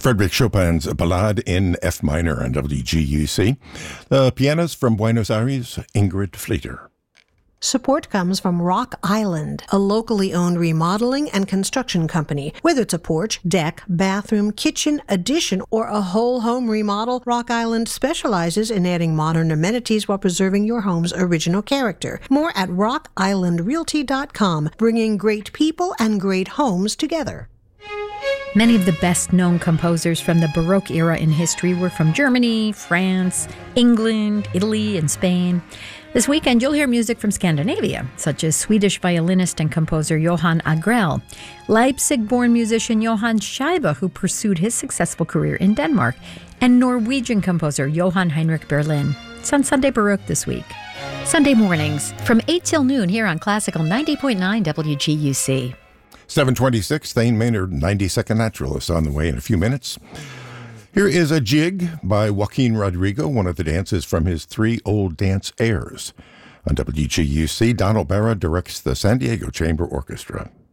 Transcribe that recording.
Frédéric Chopin's Ballade in F minor on WGUC. The pianist from Buenos Aires, Ingrid Fleeter. Support comes from Rock Island, a locally owned remodeling and construction company. Whether it's a porch, deck, bathroom, kitchen, addition, or a whole home remodel, Rock Island specializes in adding modern amenities while preserving your home's original character. More at rockislandrealty.com, bringing great people and great homes together. Many of the best-known composers from the Baroque era in history were from Germany, France, England, Italy, and Spain. This weekend, you'll hear music from Scandinavia, such as Swedish violinist and composer Johan Agrell, Leipzig-born musician Johan Scheibe, who pursued his successful career in Denmark, and Norwegian composer Johan Heinrich Berlin. It's on Sunday Baroque this week. Sunday mornings from 8 till noon here on Classical 90.9 WGUC. 7:26, Thane Maynard, 90-second Naturalist, on the way in a few minutes. Here is a jig by Joaquin Rodrigo, one of the dances from his 3 old dance airs. On WGUC, Donald Barra directs the San Diego Chamber Orchestra.